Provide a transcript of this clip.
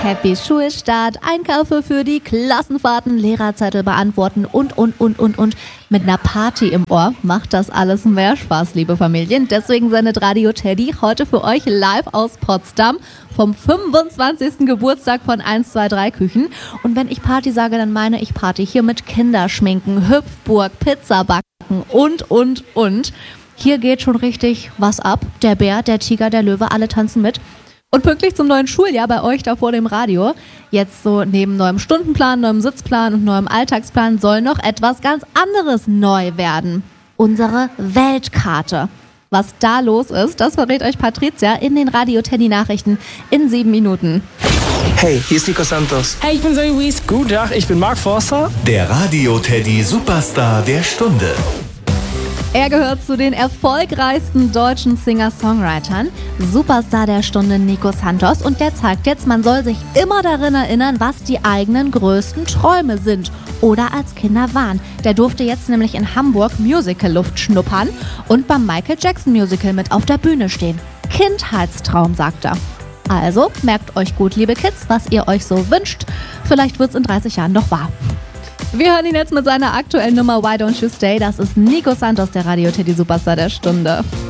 Happy Schulstart, Einkäufe für die Klassenfahrten, Lehrerzettel beantworten und. Mit einer Party im Ohr macht das alles mehr Spaß, liebe Familien. Deswegen sendet Radio Teddy heute für euch live aus Potsdam vom 25. Geburtstag von 123 Küchen. Und wenn ich Party sage, dann meine ich Party hier mit Kinderschminken, Hüpfburg, Pizzabacken und. Hier geht schon richtig was ab. Der Bär, der Tiger, der Löwe, alle tanzen mit. Und pünktlich zum neuen Schuljahr bei euch da vor dem Radio, jetzt so neben neuem Stundenplan, neuem Sitzplan und neuem Alltagsplan soll noch etwas ganz anderes neu werden. Unsere Weltkarte. Was da los ist, das verrät euch Patricia in den Radio Teddy Nachrichten in 7 Minuten. Hey, hier ist Nico Santos. Hey, ich bin Zoe Wies. Guten Tag, ich bin Mark Forster. Der Radio Teddy Superstar der Stunde. Er gehört zu den erfolgreichsten deutschen Singer-Songwritern. Superstar der Stunde Nico Santos. Und der zeigt jetzt, man soll sich immer daran erinnern, was die eigenen größten Träume sind oder als Kinder waren. Der durfte jetzt nämlich in Hamburg Musical-Luft schnuppern und beim Michael Jackson Musical mit auf der Bühne stehen. Kindheitstraum, sagt er. Also merkt euch gut, liebe Kids, was ihr euch so wünscht. Vielleicht wird's in 30 Jahren noch wahr. Wir hören ihn jetzt mit seiner aktuellen Nummer Why Don't You Stay. Das ist Nico Santos, der Radio Teddy Superstar der Stunde.